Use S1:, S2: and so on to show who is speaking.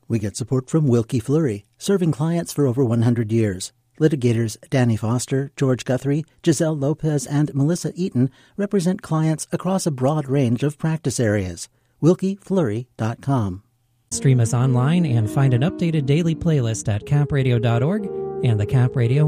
S1: We get support from Wilkie Fleury, serving clients for over 100 years. Litigators Danny Foster, George Guthrie, Giselle Lopez, and Melissa Eaton represent clients across a broad range of practice areas. WilkieFleury.com.
S2: Stream us online and find an updated daily playlist at capradio.org and the Cap Radio